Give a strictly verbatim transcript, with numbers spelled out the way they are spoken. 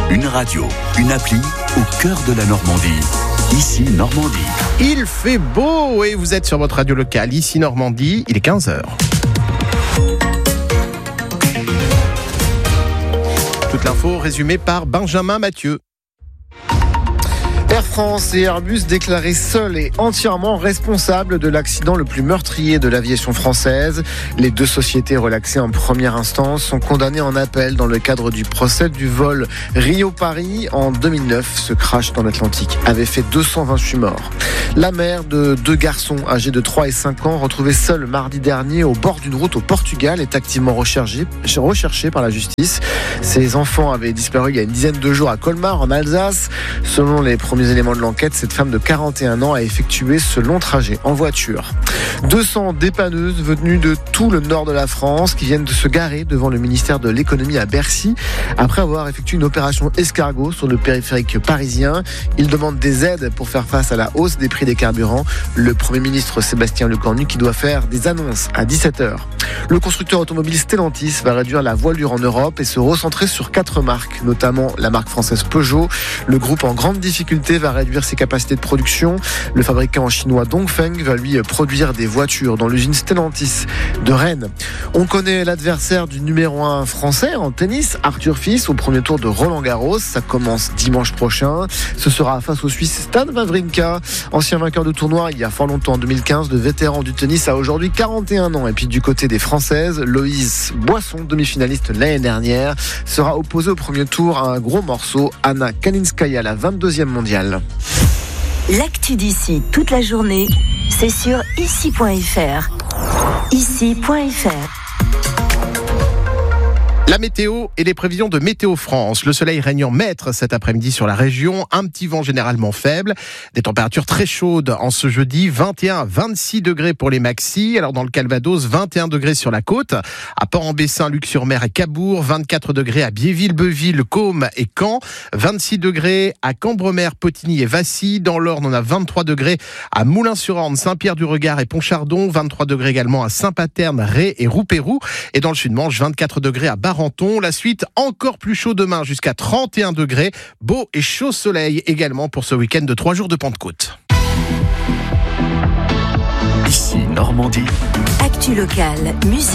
Une radio, une appli au cœur de la Normandie. Ici Normandie. Il fait beau et vous êtes sur votre radio locale. Ici Normandie, il est quinze heures. Toute l'info résumée par Benjamin Mathieu. Air France et Airbus déclarés seuls et entièrement responsables de l'accident le plus meurtrier de l'aviation française. Les deux sociétés relaxées en première instance sont condamnées en appel dans le cadre du procès du vol Rio-Paris en deux mille neuf. Ce crash dans l'Atlantique avait fait deux cent vingt-huit morts. La mère de deux garçons âgés de trois et cinq ans, retrouvés seuls mardi dernier au bord d'une route au Portugal, est activement recherchée, recherchée par la justice. Ces enfants avaient disparu il y a une dizaine de jours à Colmar, en Alsace. Selon les premiers éléments de l'enquête, cette femme de quarante et un ans a effectué ce long trajet en voiture. deux cents dépanneuses venues de tout le nord de la France qui viennent de se garer devant le ministère de l'économie à Bercy après avoir effectué une opération escargot sur le périphérique parisien. Ils demandent des aides pour faire face à la hausse des prix des carburants. Le Premier ministre Sébastien Lecornu qui doit faire des annonces à dix-sept heures. Le constructeur automobile Stellantis va réduire la voilure en Europe et se recentrer sur quatre marques, notamment la marque française Peugeot. Le groupe en grande difficulté va réduire ses capacités de production. Le fabricant chinois Dongfeng va lui produire des voitures dans l'usine Stellantis de Rennes. On connaît l'adversaire du numéro un français en tennis, Arthur Fils, au premier tour de Roland-Garros. Ça commence dimanche prochain. Ce sera face au Suisse Stan Wawrinka, ancien vainqueur de tournoi il y a fort longtemps en deux mille quinze. Le vétéran du tennis a aujourd'hui quarante et un ans. Et puis du côté des Françaises, Loïse Boisson, demi-finaliste l'année dernière, sera opposée au premier tour à un gros morceau, Anna Kalinskaya, la vingt-deuxième mondiale. L'actu d'ici toute la journée, c'est sur ici point f r. ici point f r. La météo et les prévisions de Météo France. Le soleil règne en maître cet après-midi sur la région. Un petit vent généralement faible. Des températures très chaudes en ce jeudi. vingt et un à vingt-six degrés pour les maxis. Alors dans le Calvados, vingt et un degrés sur la côte. À Port-en-Bessin, Luc-sur-Mer et Cabourg. vingt-quatre degrés à Biéville, Beuville, Côme et Caen. vingt-six degrés à Cambremer, Potigny et Vassy. Dans l'Orne, on a vingt-trois degrés à Moulins-sur-Orne, Saint-Pierre-du-Regard et Pontchardon. vingt-trois degrés également à Saint-Paterne, Ré et Roux-Pérou. Et dans le Sud-Manche, vingt-quatre degrés à Barenton. La suite, encore plus chaud demain, jusqu'à trente et un degrés. Beau et chaud soleil également pour ce week-end de trois jours de Pentecôte. Ici Normandie. Actu locale, musique.